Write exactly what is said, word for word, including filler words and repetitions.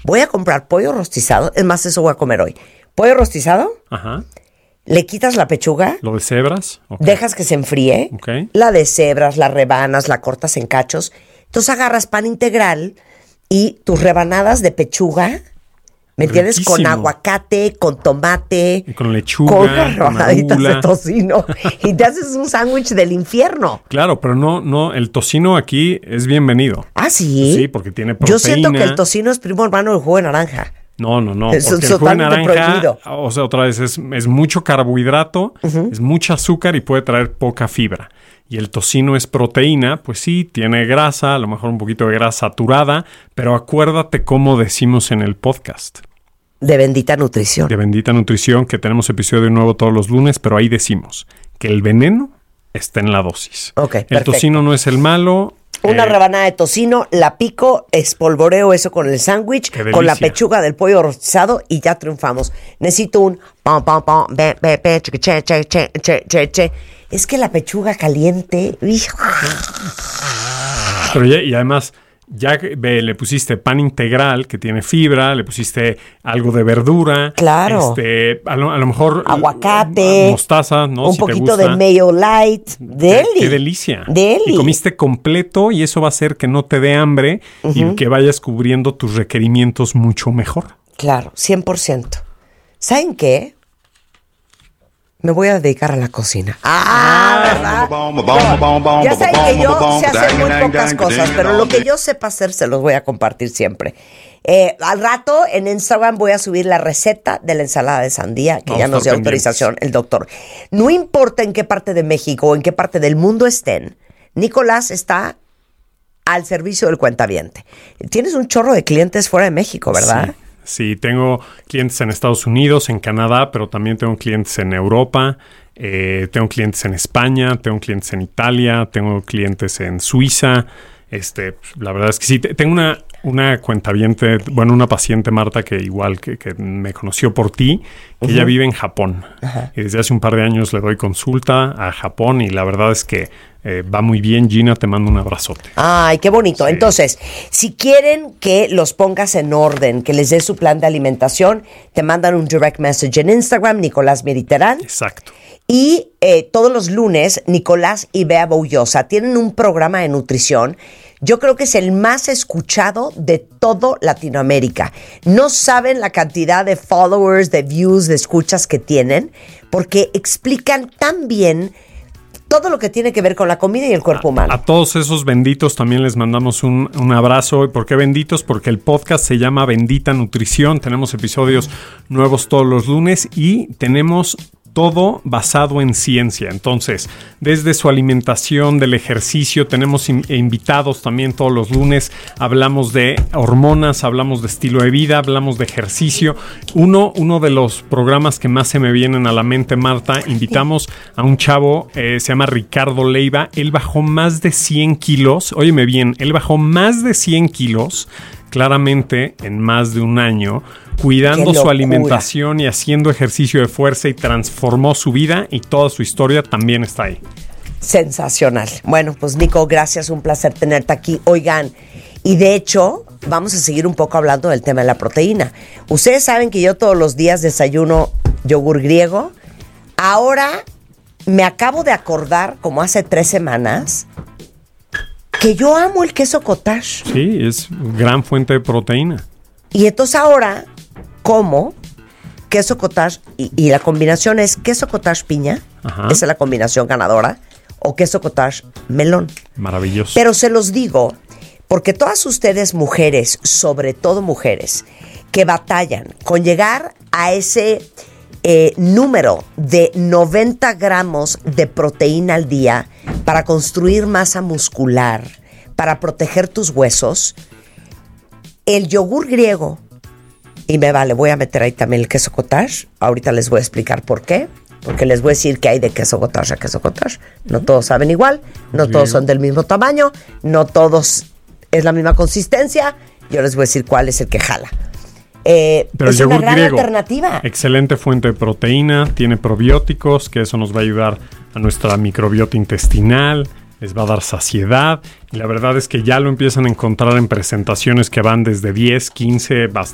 voy a comprar pollo rostizado, es más, eso voy a comer hoy. Pollo rostizado, Ajá. le quitas la pechuga, ¿Lo deshebras? Okay. dejas que se enfríe, Okay. la deshebras, la rebanas, la cortas en cachos. Entonces agarras pan integral y tus rebanadas de pechuga, ¿me entiendes? Riquísimo. Con aguacate, con tomate, Y con lechuga, con unas con rebanaditas arugula. de tocino. Y te haces un sándwich del infierno. Claro, pero no, no, el tocino aquí es bienvenido. ¿Ah, sí? Sí, porque tiene proteína. Yo siento que el tocino es primo hermano del jugo de naranja. No, no, no. Es Porque el jugo de totalmente naranja, prohibido. o sea, otra vez, es, es mucho carbohidrato, uh-huh. es mucho azúcar y puede traer poca fibra. Y el tocino es proteína, pues sí, tiene grasa, a lo mejor un poquito de grasa saturada, pero acuérdate cómo decimos en el podcast. De Bendita Nutrición. De Bendita Nutrición, que tenemos episodio nuevo todos los lunes, pero ahí decimos que el veneno está en la dosis. Ok, el perfecto. tocino no es el malo. Una eh, rebanada de tocino, la pico, espolvoreo eso con el sándwich, con la pechuga del pollo rostizado y ya triunfamos. Necesito un pom, pom, pom, be, be, be, che, che, che, che, che, che, che. Es que la pechuga caliente... Pero ya, y además... Ya ve, le pusiste pan integral que tiene fibra, le pusiste algo de verdura. Claro. Este, a, lo, a lo mejor... Aguacate. Mostaza, ¿no? Un si poquito te gusta. de mayo light. Deli. Qué, qué delicia. Deli. Y comiste completo y eso va a hacer que no te dé hambre uh-huh. y que vayas cubriendo tus requerimientos mucho mejor. Claro, cien por ciento. ¿Saben qué? Me voy a dedicar a la cocina. Ah, ¿verdad? Yo, ya saben que yo sé hacer muy pocas cosas, pero lo que yo sepa hacer se los voy a compartir siempre. Eh, al rato en Instagram voy a subir la receta de la ensalada de sandía, que Vamos ya nos dio pendientes. autorización el doctor. No importa en qué parte de México o en qué parte del mundo estén, Nicolás está al servicio del cuentaviente. Tienes un chorro de clientes fuera de México, ¿verdad? Sí. Sí, tengo clientes en Estados Unidos, en Canadá, pero también tengo clientes en Europa, eh, tengo clientes en España, tengo clientes en Italia, tengo clientes en Suiza. Este, la verdad es que sí, tengo una, una cuentaviente, bueno, una paciente, Marta, que igual que, que me conoció por ti, que uh-huh. ella vive en Japón. Uh-huh. Y desde hace un par de años le doy consulta a Japón y la verdad es que Eh, va muy bien. Gina, te mando un abrazote. Ay, qué bonito. Sí. Entonces, si quieren que los pongas en orden, que les des su plan de alimentación, te mandan un direct message en Instagram, Nicolás Mediterán. Exacto. Y eh, todos los lunes, Nicolás y Bea Boullosa tienen un programa de nutrición. Yo creo que es el más escuchado de todo Latinoamérica. No saben la cantidad de followers, de views, de escuchas que tienen, porque explican tan bien todo lo que tiene que ver con la comida y el cuerpo humano. A, a todos esos benditos también les mandamos un, un abrazo. ¿Por qué benditos? Porque el podcast se llama Bendita Nutrición. Tenemos episodios nuevos todos los lunes y tenemos todo basado en ciencia. Entonces, desde su alimentación, del ejercicio, tenemos in- invitados también todos los lunes. Hablamos de hormonas, hablamos de estilo de vida, hablamos de ejercicio. Uno, uno de los programas que más se me vienen a la mente, Marta, invitamos a un chavo, eh, se llama Ricardo Leiva. Él bajó más de cien kilos. Óyeme bien, él bajó más de cien kilos, claramente en más de un año, cuidando su alimentación y haciendo ejercicio de fuerza, y transformó su vida, y toda su historia también está ahí. Sensacional. Bueno, pues Nico, gracias, un placer tenerte aquí. Oigan, y de hecho, vamos a seguir un poco hablando del tema de la proteína. Ustedes saben que yo todos los días desayuno yogur griego. Ahora me acabo de acordar, como hace tres semanas, que yo amo el queso cottage. Sí, es gran fuente de proteína. Y entonces ahora como queso cottage y, y la combinación es queso cottage piña. Ajá. Esa es la combinación ganadora. O queso cottage melón. Maravilloso. Pero se los digo porque todas ustedes mujeres, sobre todo mujeres, que batallan con llegar a ese eh, número de noventa gramos de proteína al día para construir masa muscular, para proteger tus huesos, el yogur griego, y me vale, voy a meter ahí también el queso cottage, ahorita les voy a explicar por qué, porque les voy a decir que hay de queso cottage a queso cottage. No todos saben igual, no todos son del mismo tamaño, no todos es la misma consistencia. Yo les voy a decir cuál es el que jala. Eh, Pero es el una yogur gran griego, alternativa. excelente fuente de proteína, tiene probióticos, que eso nos va a ayudar a nuestra microbiota intestinal, les va a dar saciedad, y la verdad es que ya lo empiezan a encontrar en presentaciones que van desde diez, quince,